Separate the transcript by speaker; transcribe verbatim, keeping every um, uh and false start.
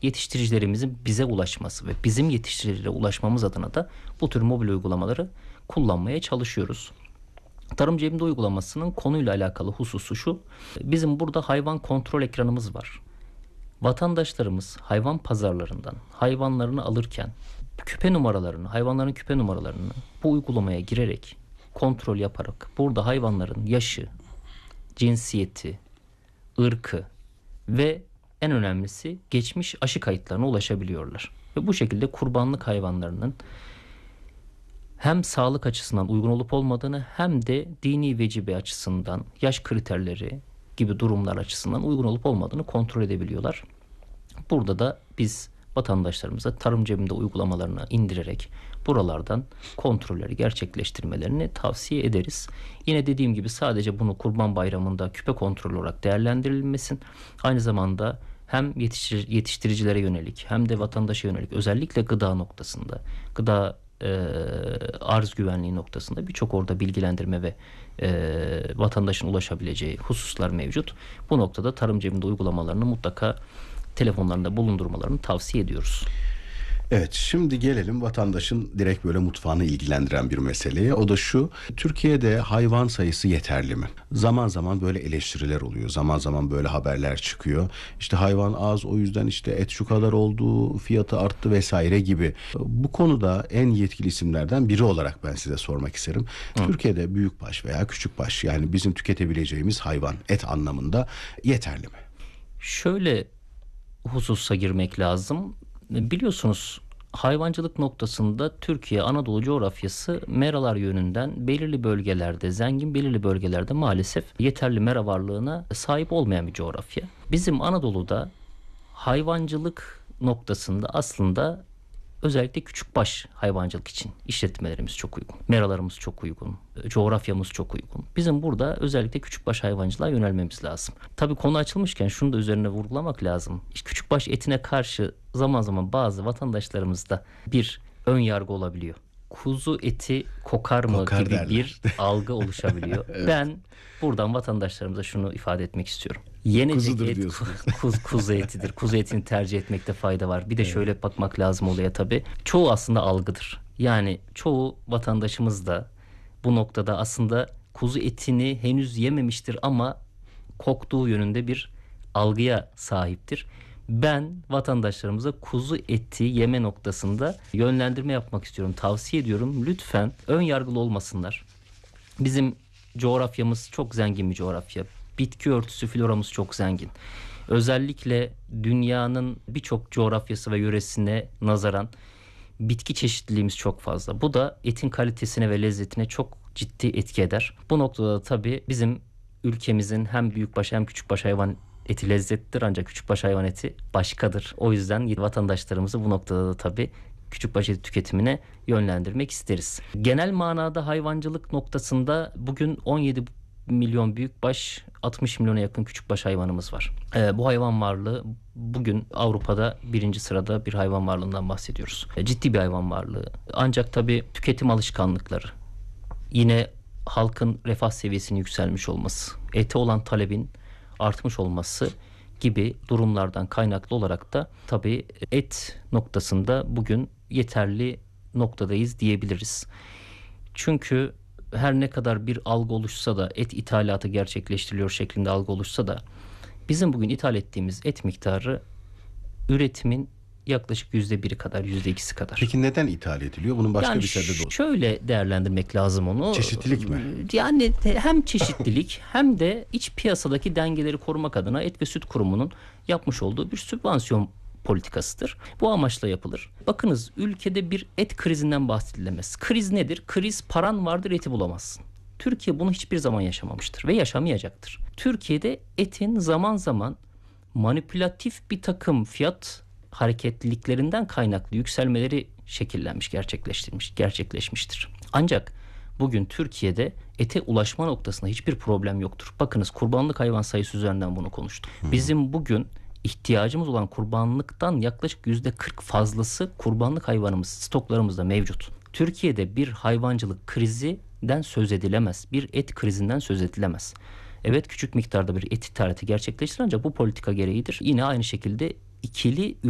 Speaker 1: yetiştiricilerimizin bize ulaşması ve bizim yetiştiricilere ulaşmamız adına da bu tür mobil uygulamaları kullanmaya çalışıyoruz. Tarım Cebimde uygulamasının konuyla alakalı hususu şu: bizim burada hayvan kontrol ekranımız var. Vatandaşlarımız hayvan pazarlarından hayvanlarını alırken küpe numaralarını, hayvanların küpe numaralarını bu uygulamaya girerek kontrol yaparak burada hayvanların yaşı, cinsiyeti, ırkı ve en önemlisi geçmiş aşı kayıtlarına ulaşabiliyorlar. Ve bu şekilde kurbanlık hayvanlarının hem sağlık açısından uygun olup olmadığını hem de dini vecibe açısından, yaş kriterleri gibi durumlar açısından uygun olup olmadığını kontrol edebiliyorlar. Burada da biz vatandaşlarımıza Tarım Cebimde uygulamalarını indirerek buralardan kontrolleri gerçekleştirmelerini tavsiye ederiz. Yine dediğim gibi sadece bunu Kurban Bayramı'nda küpe kontrolü olarak değerlendirilmesin. Aynı zamanda hem yetiştir- yetiştiricilere yönelik hem de vatandaşa yönelik, özellikle gıda noktasında, gıda e, arz güvenliği noktasında birçok orada bilgilendirme ve e, vatandaşın ulaşabileceği hususlar mevcut. Bu noktada Tarım Cebimde uygulamalarını mutlaka telefonlarında bulundurmalarını tavsiye ediyoruz.
Speaker 2: Evet, şimdi gelelim vatandaşın direkt böyle mutfağını ilgilendiren bir meseleye. O da şu: Türkiye'de hayvan sayısı yeterli mi? Zaman zaman böyle eleştiriler oluyor. Zaman zaman böyle haberler çıkıyor. İşte hayvan az, o yüzden işte et şu kadar oldu, fiyatı arttı vesaire gibi. Bu konuda en yetkili isimlerden biri olarak ben size sormak isterim. Hı. Türkiye'de büyükbaş veya küçükbaş, yani bizim tüketebileceğimiz hayvan et anlamında yeterli mi?
Speaker 1: Şöyle hususa girmek lazım. Biliyorsunuz hayvancılık noktasında Türkiye, Anadolu coğrafyası meralar yönünden belirli bölgelerde zengin, belirli bölgelerde maalesef yeterli mera varlığına sahip olmayan bir coğrafya. Bizim Anadolu'da hayvancılık noktasında aslında özellikle küçükbaş hayvancılık için işletmelerimiz çok uygun. Meralarımız çok uygun. Coğrafyamız çok uygun. Bizim burada özellikle küçükbaş hayvancılığa yönelmemiz lazım. Tabii konu açılmışken şunu da üzerine vurgulamak lazım. İşte küçükbaş etine karşı zaman zaman bazı vatandaşlarımızda bir ön yargı olabiliyor. Kuzu eti kokar mı
Speaker 2: Kokar
Speaker 1: gibi
Speaker 2: derler.
Speaker 1: bir algı oluşabiliyor. Evet. Ben buradan vatandaşlarımıza şunu ifade etmek istiyorum. Yenecek
Speaker 2: Kuzudur
Speaker 1: et
Speaker 2: diyorsunuz.
Speaker 1: kuz, kuzu etidir. Kuzu etini tercih etmekte fayda var. Bir de evet, şöyle bakmak lazım olaya tabii. Çoğu aslında algıdır. Yani çoğu vatandaşımız da bu noktada aslında kuzu etini henüz yememiştir ama koktuğu yönünde bir algıya sahiptir. Ben vatandaşlarımıza kuzu eti yeme noktasında yönlendirme yapmak istiyorum. Tavsiye ediyorum. Lütfen ön yargılı olmasınlar. Bizim coğrafyamız çok zengin bir coğrafya. Bitki örtüsü, floramız çok zengin. Özellikle dünyanın birçok coğrafyası ve yöresine nazaran bitki çeşitliliğimiz çok fazla. Bu da etin kalitesine ve lezzetine çok ciddi etki eder. Bu noktada da tabii bizim ülkemizin hem büyükbaş hem küçükbaş hayvan eti lezzetlidir, ancak küçükbaş hayvan eti başkadır. O yüzden vatandaşlarımızı bu noktada da tabii küçükbaş eti tüketimine yönlendirmek isteriz. Genel manada hayvancılık noktasında bugün on yedi milyon büyükbaş, altmış milyona yakın küçükbaş hayvanımız var. Ee, bu hayvan varlığı bugün Avrupa'da birinci sırada bir hayvan varlığından bahsediyoruz. Ee, ciddi bir hayvan varlığı. Ancak tabii tüketim alışkanlıkları, yine halkın refah seviyesinin yükselmiş olması, ete olan talebin artmış olması gibi durumlardan kaynaklı olarak da tabii et noktasında bugün yeterli noktadayız diyebiliriz. Çünkü her ne kadar bir algı oluşsa da, et ithalatı gerçekleştiriliyor şeklinde algı oluşsa da, bizim bugün ithal ettiğimiz et miktarı üretimin yaklaşık yüzde biri kadar, yüzde ikisi kadar.
Speaker 2: Peki neden ithal ediliyor? Bunun başka
Speaker 1: yani
Speaker 2: bir sebebi olur.
Speaker 1: Şöyle değerlendirmek lazım onu.
Speaker 2: Çeşitlilik mi?
Speaker 1: Yani hem çeşitlilik hem de iç piyasadaki dengeleri korumak adına Et ve Süt Kurumu'nun yapmış olduğu bir sübvansiyon politikasıdır. Bu amaçla yapılır. Bakınız, ülkede bir et krizinden bahsedilemez. Kriz nedir? Kriz, paran vardır eti bulamazsın. Türkiye bunu hiçbir zaman yaşamamıştır ve yaşamayacaktır. Türkiye'de etin zaman zaman manipülatif bir takım fiyat hareketliliklerinden kaynaklı yükselmeleri şekillenmiş, gerçekleştirmiş, gerçekleşmiştir. Ancak bugün Türkiye'de ete ulaşma noktasında hiçbir problem yoktur. Bakınız, kurbanlık hayvan sayısı üzerinden bunu konuştuk. Hmm. Bizim bugün ihtiyacımız olan kurbanlıktan yaklaşık yüzde kırk fazlası kurbanlık hayvanımız stoklarımızda mevcut. Türkiye'de bir hayvancılık krizinden söz edilemez. Bir et krizinden söz edilemez. Evet, küçük miktarda bir et ithalatı gerçekleştir, ancak bu politika gereğidir. Yine aynı şekilde ikili